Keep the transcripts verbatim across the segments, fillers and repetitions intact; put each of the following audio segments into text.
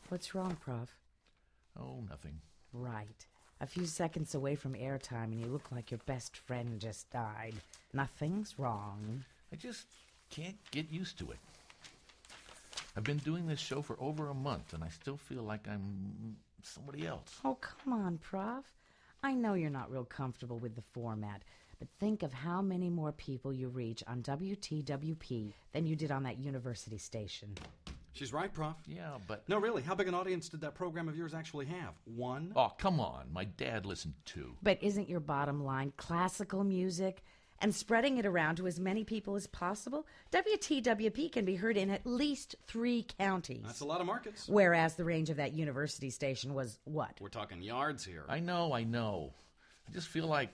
What's wrong, Prof? Oh, nothing. Right. A few seconds away from airtime and you look like your best friend just died. Nothing's wrong. I just can't get used to it. I've been doing this show for over a month, and I still feel like I'm somebody else. Oh, come on, Prof. I know you're not real comfortable with the format, but think of how many more people you reach on W T W P than you did on that university station. She's right, Prof. Yeah, but... No, really, how big an audience did that program of yours actually have? One? Oh, come on. My dad listened too. But isn't your bottom line classical music and spreading it around to as many people as possible? W T W P can be heard in at least three counties. That's a lot of markets. Whereas the range of that university station was what? We're talking yards here. I know, I know. I just feel like...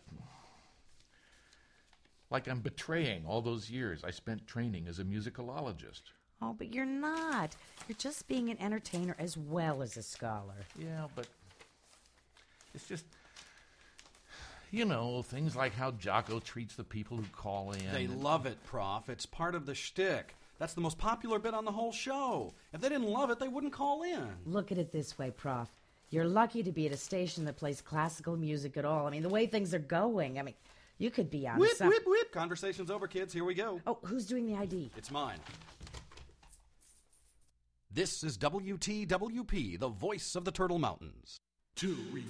like I'm betraying all those years I spent training as a musicologist. Oh, but you're not. You're just being an entertainer as well as a scholar. Yeah, but it's just, you know, things like how Jocko treats the people who call in. They love it, Prof. It's part of the shtick. That's the most popular bit on the whole show. If they didn't love it, they wouldn't call in. Look at it this way, Prof. You're lucky to be at a station that plays classical music at all. I mean, the way things are going, I mean, you could be on Whip, some... whip, whip. Conversation's over, kids. Here we go. Oh, who's doing the I D? It's mine. This is W T W P, the voice of the Turtle Mountains. Two